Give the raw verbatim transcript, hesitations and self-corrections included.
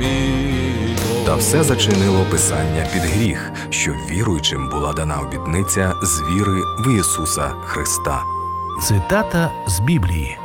мій Бог. Та все зачинило Писання під гріх, що віруючим була дана обітниця з віри в Ісуса Христа. Цитата з Біблії.